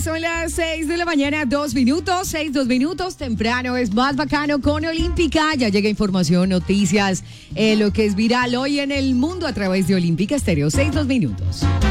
Son las 6 de la mañana, 2 minutos, 2 minutos, temprano es más bacano con Olímpica. Ya llega información, noticias, lo que es viral hoy en el mundo a través de Olímpica Estéreo. 2 minutos.